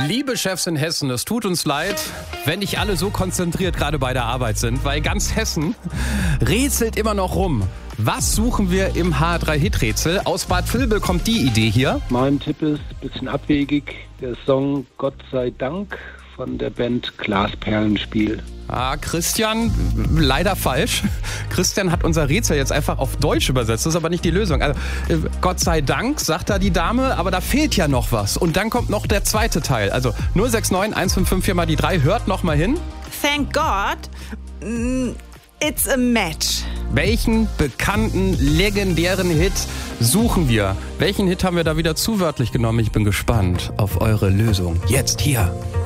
Liebe Chefs in Hessen, es tut uns leid, wenn nicht alle so konzentriert gerade bei der Arbeit sind, weil ganz Hessen rätselt immer noch rum. Was suchen wir im HR3-Hit-Rätsel? Aus Bad Vilbel kommt die Idee hier. Mein Tipp ist ein bisschen abwegig, der Song Gott sei Dank von der Band Glasperlenspiel. Christian, leider falsch. Christian hat unser Rätsel jetzt einfach auf Deutsch übersetzt, das ist aber nicht die Lösung. Also, Gott sei Dank, sagt da die Dame, aber da fehlt ja noch was. Und dann kommt noch der zweite Teil. Also 069 155 4 mal die 3, hört noch mal hin. Thank God, it's a match. Welchen bekannten, legendären Hit suchen wir? Welchen Hit haben wir da wieder zu wörtlich genommen? Ich bin gespannt auf eure Lösung. Jetzt hier.